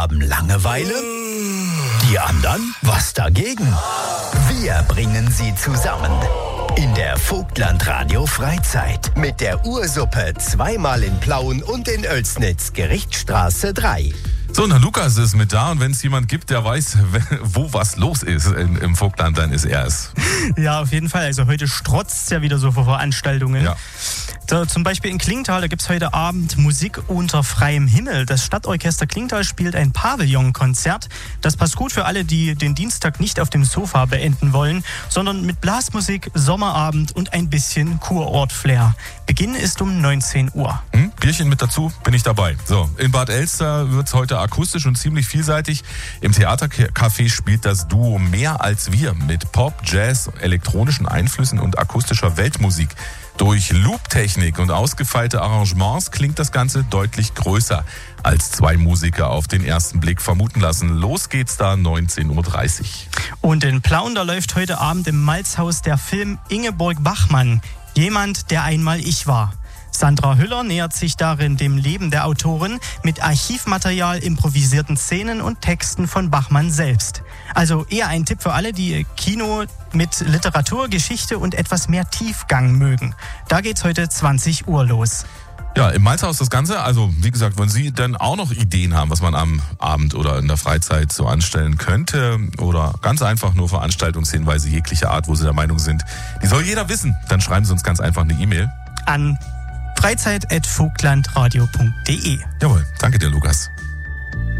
haben Langeweile? Die anderen? Was dagegen? Wir bringen sie zusammen. In der Vogtland-Radio Freizeit mit der Ursuppe zweimal in Plauen und in Oelsnitz, Gerichtsstraße 3. So, und Herr Lukas ist mit da und wenn es jemand gibt, der weiß, wo was los ist im Vogtland, dann ist er es. Ja, auf jeden Fall. Also heute strotzt es ja wieder so vor Veranstaltungen. Ja. Da, zum Beispiel in Klingenthal, da gibt es heute Abend Musik unter freiem Himmel. Das Stadtorchester Klingenthal spielt ein Pavillonkonzert. Das passt gut für alle, die den Dienstag nicht auf dem Sofa beenden wollen, sondern mit Blasmusik, Sommerabend und ein bisschen Kurort-Flair. Beginn ist um 19 Uhr. Bierchen mit dazu, bin ich dabei. So, in Bad Elster wird es heute akustisch und ziemlich vielseitig. Im Theatercafé spielt das Duo Mehr als wir mit Pop, Jazz, elektronischen Einflüssen und akustischer Weltmusik. Durch Loop-Technik und ausgefeilte Arrangements klingt das Ganze deutlich größer, als zwei Musiker auf den ersten Blick vermuten lassen. Los geht's da 19.30 Uhr. Und in Plauen, da läuft heute Abend im Malzhaus der Film Ingeborg Bachmann. Jemand, der einmal ich war. Sandra Hüller nähert sich darin dem Leben der Autorin mit Archivmaterial, improvisierten Szenen und Texten von Bachmann selbst. Also eher ein Tipp für alle, die Kino mit Literatur, Geschichte und etwas mehr Tiefgang mögen. Da geht's heute 20 Uhr los. Ja, im Malzhaus das Ganze. Also, wie gesagt, wenn Sie denn auch noch Ideen haben, was man am Abend oder in der Freizeit so anstellen könnte oder ganz einfach nur Veranstaltungshinweise jeglicher Art, wo Sie der Meinung sind, die soll jeder wissen, dann schreiben Sie uns ganz einfach eine E-Mail an freizeit@vogtlandradio.de. Jawohl, danke dir, Lukas.